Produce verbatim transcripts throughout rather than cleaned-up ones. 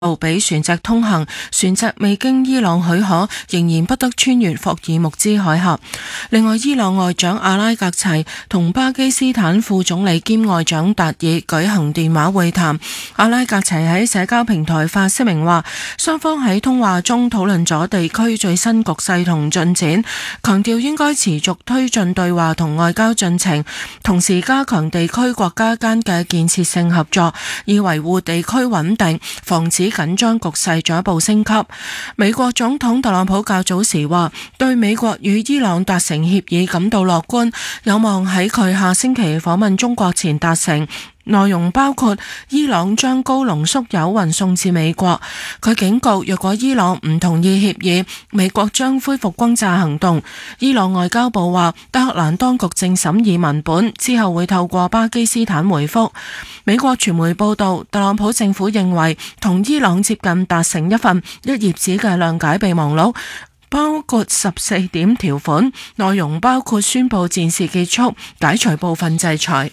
俾船隻通行，船隻未經伊朗許可，仍然不得穿越霍爾木茲海峽。另外，伊朗外長阿拉格齊同巴基斯坦副總理兼外長達爾舉行電話會談。阿拉格齊喺社交平台發聲明話，雙方喺通話中討論咗地區最新局勢同進展，強調應該持續推進對話同外交進程，同時加強地區國家間嘅建設性合作，以維護地區穩定，防止緊張局勢進一步升級。美國總統特朗普較早時話，對美國與伊朗達成協議感到樂觀，有望喺佢下星期訪問中國前達成。內容包括伊朗將高濃縮鈾運送至美國。佢警告，若果伊朗唔同意協議，美國將恢復轟炸行動。伊朗外交部話，德黑蘭當局正審議文本，之後會透過巴基斯坦回覆。美國傳媒報道，特朗普政府認為同伊朗接近達成一份一頁紙嘅諒解備忘錄，包括十四點條款，內容包括宣布戰事結束、解除部分制裁。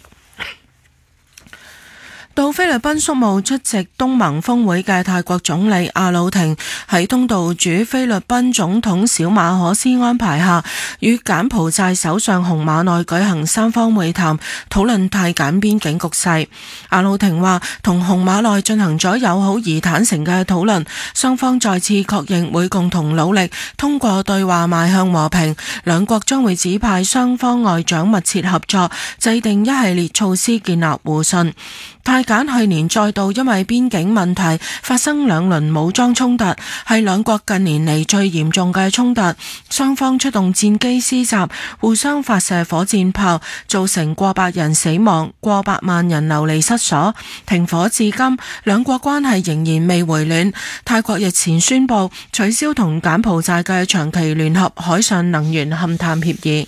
到菲律賓宿務出席東盟峰會嘅泰國總理阿魯廷喺東道主菲律賓總統小馬可斯安排下，與柬埔寨首相洪馬內舉行三方會談，討論泰柬邊境局勢。阿魯廷話，同洪馬內進行咗友好而坦誠嘅討論，雙方再次確認會共同努力通過對話邁向和平。兩國將會指派雙方外長密切合作，制定一系列措施建立互信。泰柬去年再度因為邊境問題發生兩輪武裝衝突，係兩國近年嚟最嚴重嘅衝突。雙方出動戰機施襲，互相發射火箭炮，造成過百人死亡，過百萬人流離失所。停火至今，兩國關係仍然未回暖。泰國日前宣布取消同柬埔寨嘅長期聯合海上能源勘探協議。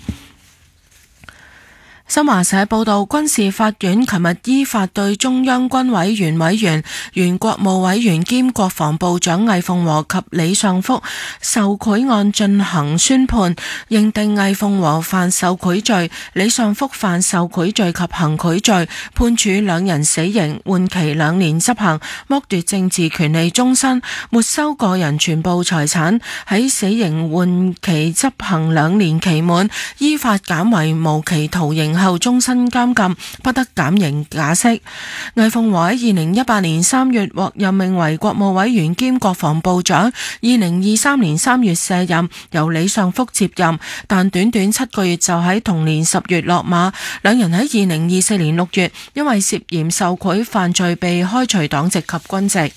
新華社報道，軍事法院琴日依法對中央軍委原委員、原國務委員兼國防部長魏鳳和及李尚福受賄案進行宣判，認定魏鳳和犯受賄罪，李尚福犯受賄罪及行賄罪，判處兩人死刑，緩期兩年執行，剝奪政治權利終身，沒收個人全部財產。喺死刑緩期執行兩年期滿，依法減為無期徒刑後終身監禁，不得減刑假釋。魏鳳和喺二零一八年三月獲任命為國務委員兼國防部長，二零二三年三月卸任，由李尚福接任，但短短七個月就喺同年十月落馬。兩人喺二零二四年六月因為涉嫌受賄犯罪被開除黨籍及軍籍。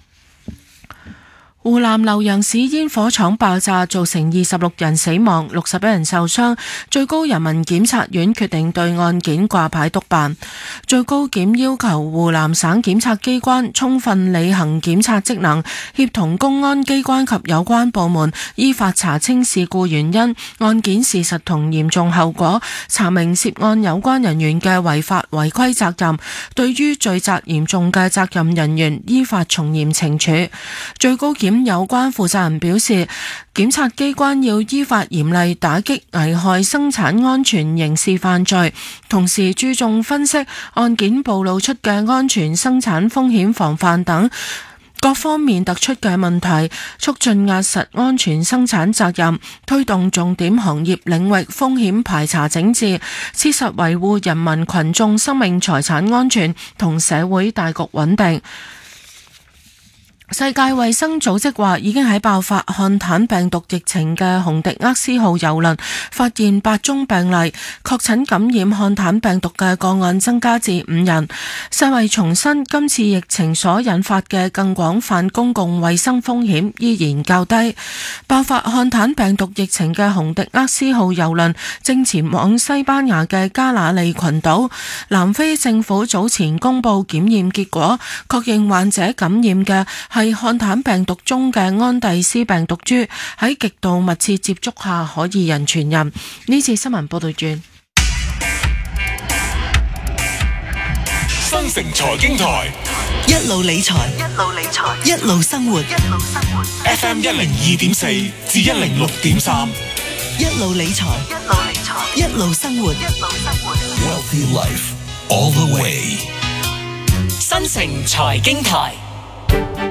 湖南瀏陽市煙火廠爆炸，造成二十六人死亡，六十一人受傷。最高人民檢察院決定對案件掛牌督辦。最高檢要求湖南省檢察機關充分履行檢察職能，協同公安機關及有關部門依法查清事故原因、案件事實同嚴重後果，查明涉案有關人員嘅違法違規責任，對於罪責嚴重嘅責任人員依法從嚴懲處。最高檢有關負責人表示，檢察機關要依法嚴厲打擊危害生產安全刑事犯罪，同時注重分析案件暴露出嘅安全生產風險防範等各方面突出嘅問題，促進壓實安全生產責任，推動重點行業領域風險排查整治，切實維護人民群眾生命財產安全同社會大局穩定。世界衛生組織話，已經喺爆發漢坦病毒疫情嘅洪迪厄斯號郵輪發現八宗病例，確診感染漢坦病毒嘅個案增加至五人。世衛重申，今次疫情所引發嘅更廣泛公共衛生風險依然較低。爆發漢坦病毒疫情嘅洪迪厄斯號郵輪正前往西班牙嘅加那利群島。南非政府早前公布檢驗結果，確認患者感染嘅係係漢坦病毒中嘅安第斯病毒株，喺極度密切接觸下可以人傳人。呢次新聞報道完。 新城財經台一路理財，一路理財，一路生活，一路生活。 F M 一零二點四至一零六點三， 一路理財，一路理財，一路生活，一路生活。 Wealthy Life all the way。 新城財經台。